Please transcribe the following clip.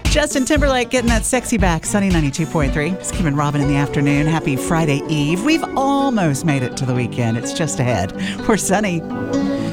Justin Timberlake getting that sexy back. Sunny 92.3. It's Kim and Robin in the afternoon. Happy Friday Eve. We've almost made it to the weekend. It's just ahead. We're Sunny.